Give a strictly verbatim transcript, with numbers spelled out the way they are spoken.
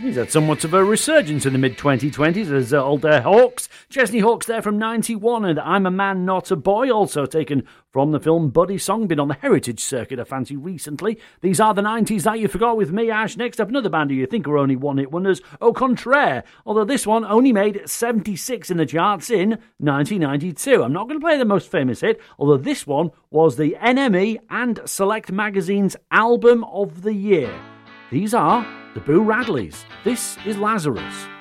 He's had somewhat of a resurgence in the mid twenty twenties as uh, old uh, Hawks. Chesney Hawks there from ninety-one, and I'm a Man Not a Boy, also taken from the film Buddy Song, been on the Heritage Circuit I fancy recently. These are the nineties that you forgot with me, Ash. Next up, another band who you think are only one-hit wonders, Au Contraire, although this one only made seventy-six in the charts in nineteen ninety-two. I'm not going to play the most famous hit, although this one was the N M E and Select Magazine's Album of the Year. These are the Boo Radleys. This is Lazarus.